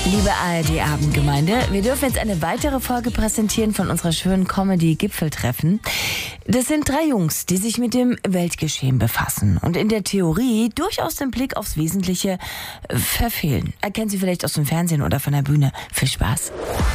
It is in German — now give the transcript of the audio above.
Liebe ARD-Abendgemeinde, wir dürfen jetzt eine weitere Folge präsentieren von unserer schönen Comedy-Gipfeltreffen. Das sind 3 Jungs, die sich mit dem Weltgeschehen befassen und in der Theorie durchaus den Blick aufs Wesentliche verfehlen. Erkennen Sie vielleicht aus dem Fernsehen oder von der Bühne. Viel Spaß.